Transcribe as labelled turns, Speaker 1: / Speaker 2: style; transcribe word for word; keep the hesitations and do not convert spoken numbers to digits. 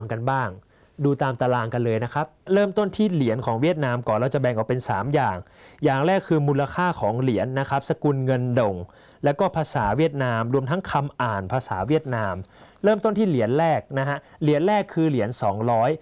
Speaker 1: กันบ้างดูตามตารางกันเลยนะครับเริ่มต้นที่เหรียญของเวียดนามก่อนเราจะแบ่งออกเป็นสามอย่างอย่างแรกคือมูลค่าของเหรียญ นะครับสกุลเงินด่งแล้วก็ภาษาเวียดนามรวมทั้งคำอ่านภาษาเวียดนามเริ่มต้นที่เหรียญแรกนะฮะเหรียญแรกคือเหรียญสองร้อย